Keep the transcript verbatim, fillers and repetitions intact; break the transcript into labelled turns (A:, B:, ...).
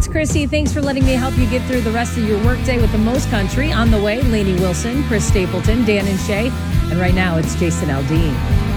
A: it's Chrissy. Thanks for letting me help you get through the rest of your workday with the most country. On the way, Lainey Wilson, Chris Stapleton, Dan and Shay. And right now, it's Jason Aldean.